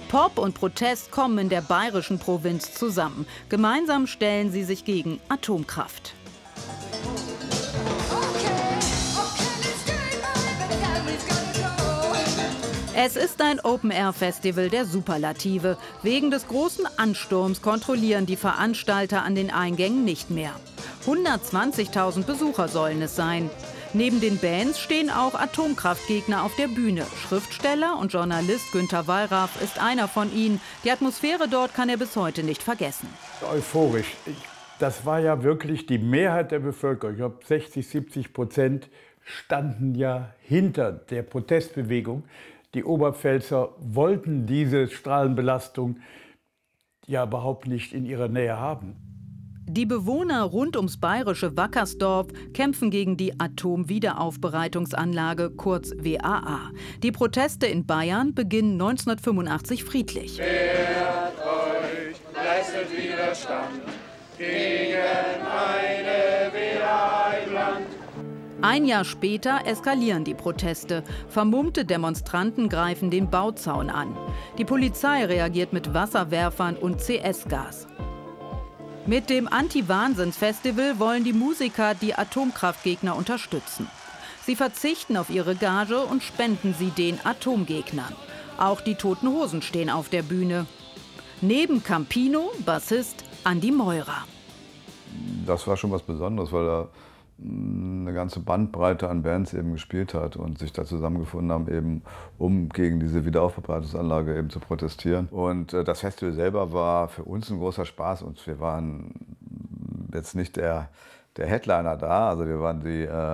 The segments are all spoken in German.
Pop und Protest kommen in der bayerischen Provinz zusammen. Gemeinsam stellen sie sich gegen Atomkraft. Es ist ein Open-Air-Festival der Superlative. Wegen des großen Ansturms kontrollieren die Veranstalter an den Eingängen nicht mehr. 120.000 Besucher sollen es sein. Neben den Bands stehen auch Atomkraftgegner auf der Bühne. Schriftsteller und Journalist Günter Wallraff ist einer von ihnen. Die Atmosphäre dort kann er bis heute nicht vergessen. Euphorisch. Das war ja wirklich die Mehrheit der Bevölkerung. Ich glaube, 60-70% standen ja hinter der Protestbewegung. Die Oberpfälzer wollten diese Strahlenbelastung ja überhaupt nicht in ihrer Nähe haben. Die Bewohner rund ums bayerische Wackersdorf kämpfen gegen die Atomwiederaufbereitungsanlage, kurz WAA. Die Proteste in Bayern beginnen 1985 friedlich. Wehrt euch, leistet Widerstand gegen eine WAA im Land. Ein Jahr später eskalieren die Proteste. Vermummte Demonstranten greifen den Bauzaun an. Die Polizei reagiert mit Wasserwerfern und CS-Gas. Mit dem Anti-Wahnsinns-Festival wollen die Musiker die Atomkraftgegner unterstützen. Sie verzichten auf ihre Gage und spenden sie den Atomgegnern. Auch die Toten Hosen stehen auf der Bühne. Neben Campino Bassist Andi Meurer. Das war schon was Besonderes, weil da eine ganze Bandbreite an Bands eben gespielt hat und sich da zusammengefunden haben, eben um gegen diese Wiederaufbereitungsanlage eben zu protestieren. Und das Festival selber war für uns ein großer Spaß und wir waren jetzt nicht der Headliner da, also wir waren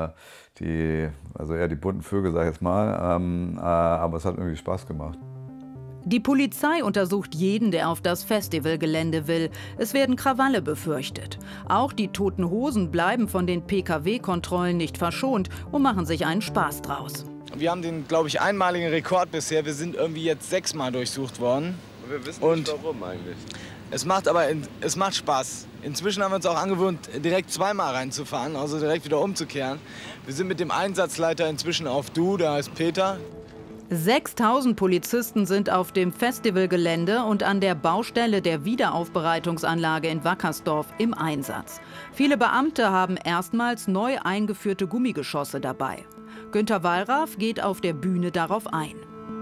also eher die bunten Vögel, sag ich jetzt mal, aber es hat irgendwie Spaß gemacht. Die Polizei untersucht jeden, der auf das Festivalgelände will. Es werden Krawalle befürchtet. Auch die Toten Hosen bleiben von den PKW-Kontrollen nicht verschont und machen sich einen Spaß draus. Wir haben den, glaube ich, einmaligen Rekord bisher. Wir sind irgendwie jetzt 6-mal durchsucht worden. Und wir wissen nicht, warum eigentlich. Es macht Spaß. Inzwischen haben wir uns auch angewöhnt, direkt 2-mal reinzufahren, also direkt wieder umzukehren. Wir sind mit dem Einsatzleiter inzwischen auf Du, da ist Peter. 6.000 Polizisten sind auf dem Festivalgelände und an der Baustelle der Wiederaufbereitungsanlage in Wackersdorf im Einsatz. Viele Beamte haben erstmals neu eingeführte Gummigeschosse dabei. Günter Wallraff geht auf der Bühne darauf ein.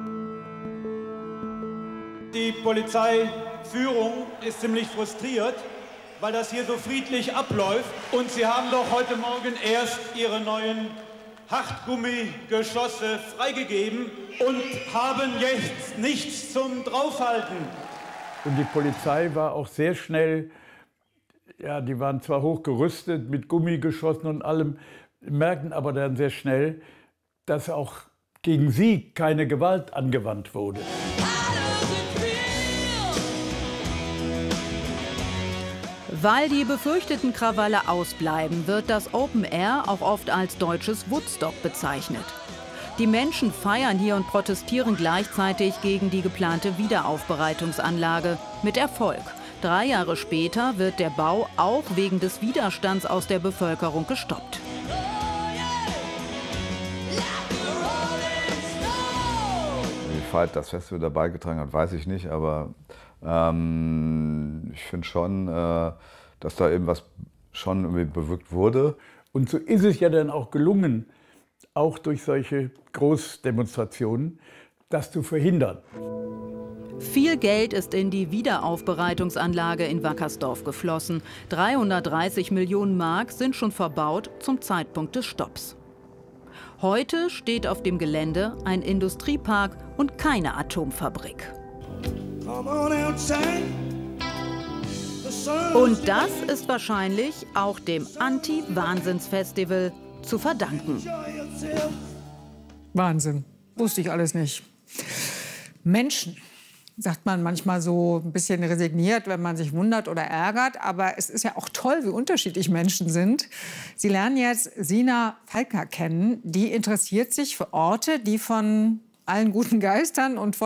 Die Polizeiführung ist ziemlich frustriert, weil das hier so friedlich abläuft. Und sie haben doch heute Morgen erst ihre neuen Hartgummigeschosse freigegeben und haben jetzt nichts zum Draufhalten. Und die Polizei war auch sehr schnell, ja, die waren zwar hochgerüstet mit Gummigeschossen und allem, merkten aber dann sehr schnell, dass auch gegen sie keine Gewalt angewandt wurde. Weil die befürchteten Krawalle ausbleiben, wird das Open Air auch oft als deutsches Woodstock bezeichnet. Die Menschen feiern hier und protestieren gleichzeitig gegen die geplante Wiederaufbereitungsanlage. Mit Erfolg. 3 Jahre später wird der Bau auch wegen des Widerstands aus der Bevölkerung gestoppt. Wie weit das Festival dabei beigetragen hat, weiß ich nicht, aber ich finde schon, dass da eben was schon irgendwie bewirkt wurde. Und so ist es ja dann auch gelungen, auch durch solche Großdemonstrationen, das zu verhindern. Viel Geld ist in die Wiederaufbereitungsanlage in Wackersdorf geflossen. 330 Millionen Mark sind schon verbaut zum Zeitpunkt des Stopps. Heute steht auf dem Gelände ein Industriepark und keine Atomfabrik. Und das ist wahrscheinlich auch dem Anti-Wahnsinns-Festival zu verdanken. Wahnsinn. Wusste ich alles nicht. Menschen, sagt man manchmal so ein bisschen resigniert, wenn man sich wundert oder ärgert. Aber es ist ja auch toll, wie unterschiedlich Menschen sind. Sie lernen jetzt Sina Falkner kennen. Die interessiert sich für Orte, die von allen guten Geistern und von